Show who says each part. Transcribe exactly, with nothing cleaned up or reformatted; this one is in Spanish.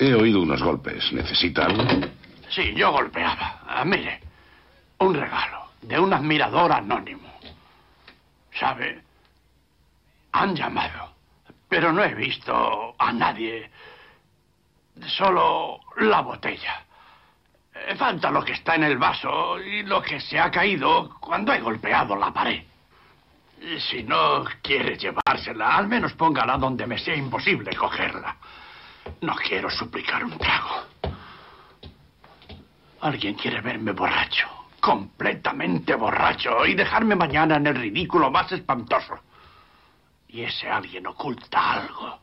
Speaker 1: He oído unos golpes. ¿Necesita algo?
Speaker 2: Sí, yo golpeaba. Ah, mire, un regalo de un admirador anónimo. ¿Sabe? Han llamado, pero no he visto a nadie. Solo la botella. Eh, Falta lo que está en el vaso y lo que se ha caído cuando he golpeado la pared. Y si no quiere llevársela, al menos póngala donde me sea imposible cogerla. No quiero suplicar un trago. Alguien quiere verme borracho, completamente borracho, y dejarme mañana en el ridículo más espantoso. Y ese alguien oculta algo.